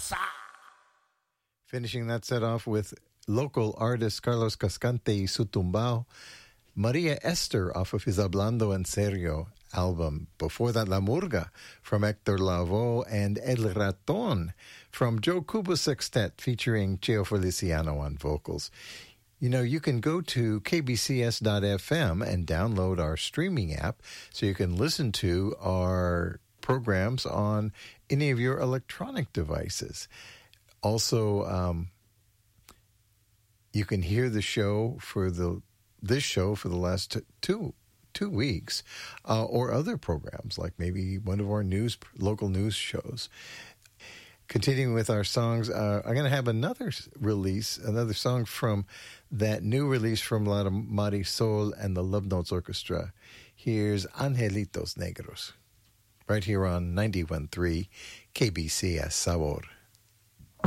Finishing that set off with local artist Carlos Cascante y su tumbao, Maria Esther off of his Hablando en Serio album. Before that, La Murga from Hector Lavoe and El Raton from Joe Cuba Sextet featuring Cheo Feliciano on vocals. You know, you can go to kbcs.fm and download our streaming app so you can listen to our programs on any of your electronic devices. Also, you can hear the show for this show for the last two weeks, or other programs like maybe one of our local news shows. Continuing with our songs, I'm going to have another song from that new release from La Marisol and the Love Notes Orchestra. Here's Angelitos Negros, right here on 91.3 KBCS Sabor.